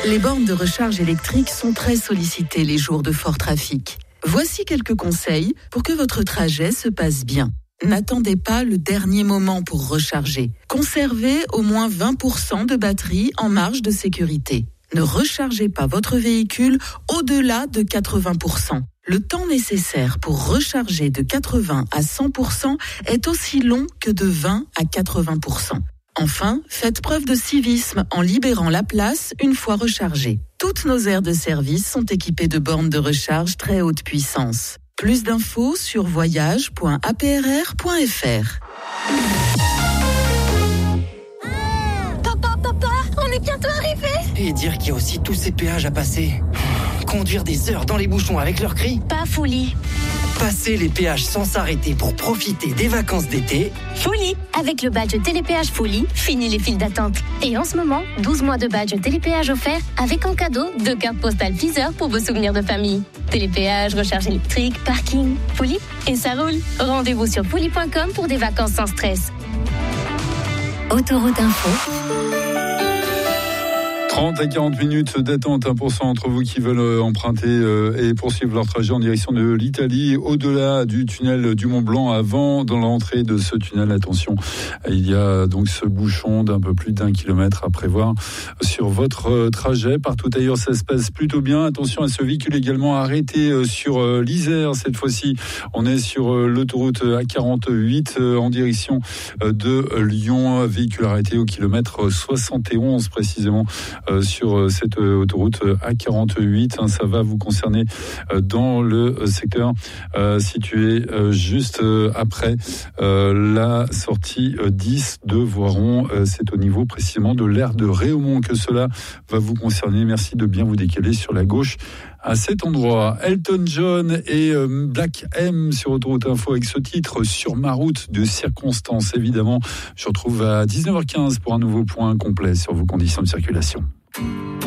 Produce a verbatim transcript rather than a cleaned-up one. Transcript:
Les bornes de recharge électrique sont très sollicitées les jours de fort trafic. Voici quelques conseils pour que votre trajet se passe bien. N'attendez pas le dernier moment pour recharger. Conservez au moins vingt pour cent de batterie en marge de sécurité. Ne rechargez pas votre véhicule au-delà de quatre-vingts pour cent. Le temps nécessaire pour recharger de quatre-vingts à cent pour cent est aussi long que de vingt à quatre-vingts pour cent. Enfin, faites preuve de civisme en libérant la place une fois rechargée. Toutes nos aires de service sont équipées de bornes de recharge très haute puissance. Plus d'infos sur voyage point a p r r point f r. Papa, papa, on est bientôt arrivé. Et dire qu'il y a aussi tous ces péages à passer. Conduire des heures dans les bouchons avec leurs cris. Pas folie. Passer les péages sans s'arrêter pour profiter des vacances d'été. Folie. Avec le badge Télépéage Folie, fini les files d'attente. Et en ce moment, douze mois de badge Télépéage offert avec en cadeau deux cartes postales Viseur pour vos souvenirs de famille. Télépéage, recharge électrique, parking, Folie et ça roule. Rendez-vous sur folie point com pour des vacances sans stress. Autoroute Info. trente à quarante minutes d'attente pour cent entre vous qui veulent emprunter et poursuivre leur trajet en direction de l'Italie, au-delà du tunnel du Mont Blanc, avant dans l'entrée de ce tunnel. Attention, il y a donc ce bouchon d'un peu plus d'un kilomètre à prévoir sur votre trajet. Partout ailleurs, ça se passe plutôt bien. Attention à ce véhicule également arrêté sur l'Isère. Cette fois-ci, on est sur l'autoroute A quarante-huit en direction de Lyon. Véhicule arrêté au kilomètre soixante et onze précisément. Euh, sur cette euh, autoroute A quarante-huit. Hein, ça va vous concerner euh, dans le secteur euh, situé euh, juste euh, après euh, la sortie euh, dix de Voiron. Euh, c'est au niveau précisément de l'aire de Réaumont que cela va vous concerner. Merci de bien vous décaler sur la gauche à cet endroit. Elton John et euh, Black M sur Autoroute Info avec ce titre Sur ma route de circonstance. Évidemment, je retrouve à dix-neuf heures quinze pour un nouveau point complet sur vos conditions de circulation.